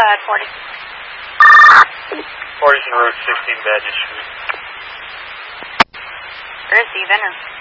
ahead, 40. 40's en route, 16 Badger Street. Receive, enter.